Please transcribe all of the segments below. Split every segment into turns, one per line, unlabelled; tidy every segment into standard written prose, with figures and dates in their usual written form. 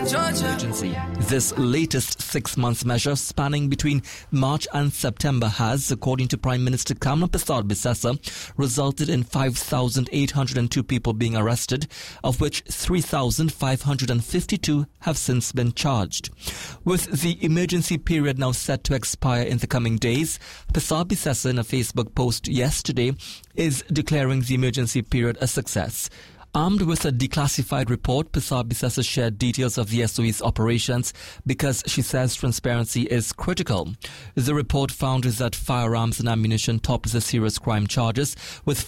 emergency. This latest 6-month measure spanning between March and September has, according to Prime Minister Kamla Prasad Bisesa, resulted in 5,802 people being arrested, of which 3,552 have since been charged. With the emergency period now set to expire in the coming days, Prasad Bisesa, in a Facebook post yesterday, is declaring the emergency period a success. Armed with a declassified report, Prasad Bisesa shared details of the SOE's operations because she says transparency is critical. The report found that firearms and ammunition topped the serious crime charges, with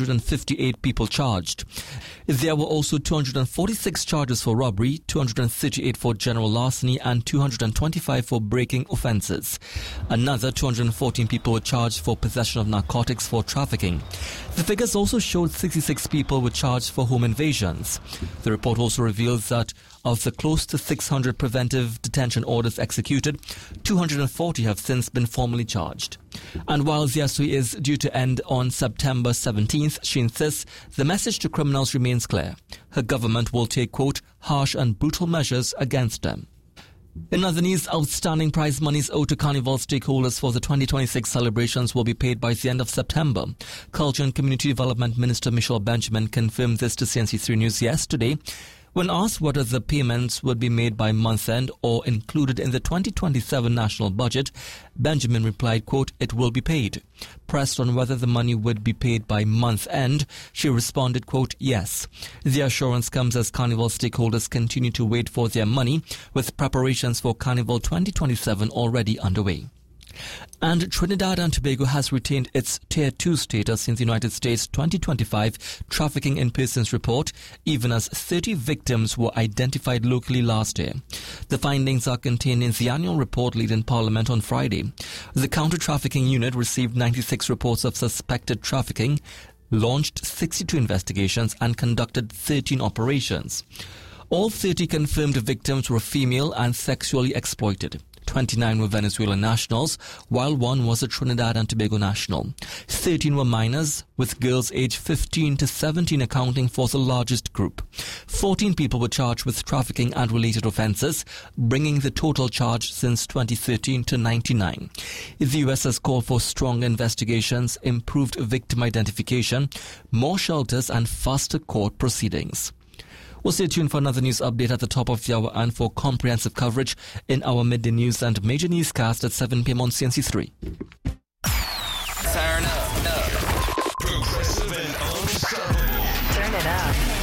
558 people charged. There were also 246 charges for robbery, 238 for general larceny, and 225 for breaking offences. Another 214 people were charged for possession of narcotics for trafficking. The figures also showed 66 people were charged for home invasions. The report also reveals that of the close to 600 preventive detention orders executed, 240 have since been formally charged. And while the SOE is due to end on September 17th, she insists the message to criminals remains clear. Her government will take, quote, harsh and brutal measures against them. In other news, outstanding prize monies owed to Carnival stakeholders for the 2026 celebrations will be paid by the end of September. Culture and Community Development Minister Michelle Benjamin confirmed this to CNC3 News yesterday. When asked whether the payments would be made by month-end or included in the 2027 national budget, Benjamin replied, quote, it will be paid. Pressed on whether the money would be paid by month-end, she responded, quote, yes. The assurance comes as Carnival stakeholders continue to wait for their money, with preparations for Carnival 2027 already underway. And Trinidad and Tobago has retained its Tier 2 status in the United States 2025 Trafficking in Persons report, even as 30 victims were identified locally last year. The findings are contained in the annual report laid in Parliament on Friday. The counter-trafficking unit received 96 reports of suspected trafficking, launched 62 investigations and conducted 13 operations. All 30 confirmed victims were female and sexually exploited. 29 were Venezuelan nationals, while one was a Trinidad and Tobago national. 13 were minors, with girls aged 15 to 17 accounting for the largest group. 14 people were charged with trafficking and related offences, bringing the total charge since 2013 to 99. The US has called for stronger investigations, improved victim identification, more shelters and faster court proceedings. We'll stay tuned for another news update at the top of the hour and for comprehensive coverage in our midday news and major newscast at 7 p.m. on CNC3.
Turn up. Progressive and unstoppable.
Turn it up.